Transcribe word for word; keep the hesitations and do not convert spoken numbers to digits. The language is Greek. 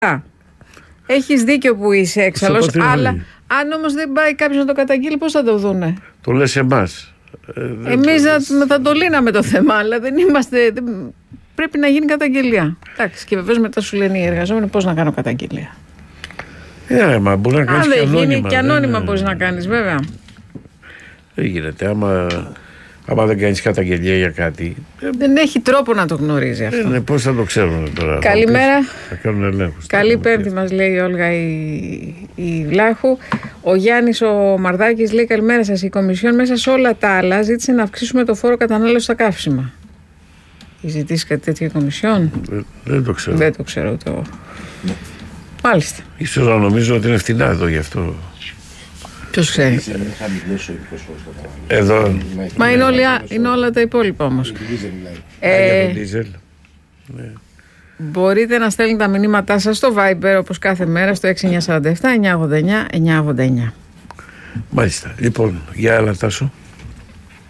Έχεις δίκιο που είσαι έξαλλος, αλλά αν όμως δεν πάει κάποιος να το καταγγείλει, πώς θα το δούνε? Το λες εμάς. Ε, Εμείς θα, θα το λύναμε το θέμα, αλλά δεν είμαστε. Δεν, πρέπει να γίνει καταγγελία. Εντάξει, και βεβαίως μετά σου λένε οι εργαζόμενοι πώς να κάνω καταγγελία. Ε, μα μπορεί να κάνεις Αν και δεν ανώνυμα. γίνει και ανώνυμα δεν... μπορείς να κάνεις, βέβαια. Δεν γίνεται. Άμα, άμα δεν κάνεις καταγγελία για κάτι. Δεν έχει τρόπο να το γνωρίζει αυτό. Ε, ναι, πώς θα το ξέρουν τώρα? Καλημέρα. Θα κάνουν ελέγχους. Καλή Πέμπτη μας λέει η Όλγα η, η Βλάχου. Ο Γιάννης ο Μαρδάκης λέει καλημέρα σας. Η Κομισιόν μέσα σε όλα τα άλλα ζήτησε να αυξήσουμε το φόρο κατανάλωση στα καύσιμα. Έχει ζητήσει κάτι τέτοιο η Κομισιόν? Δεν, δεν το ξέρω. Δεν το ξέρω το. Μάλιστα. Ίσως να νομίζω ότι είναι φτηνά εδώ γι' αυτό. Ποιος ξέρει. Εδώ. Μα είναι, όλοι, είναι όλα τα υπόλοιπα όμως. Ε, για το δίζελ. Ναι. Μπορείτε να στέλνετε τα μηνύματά σας στο Viber όπως κάθε μέρα στο έξι εννιά τέσσερα επτά εννιά ογδόντα εννιά εννιά ογδόντα εννιά. Μάλιστα. Λοιπόν, για άλλα Τάσο.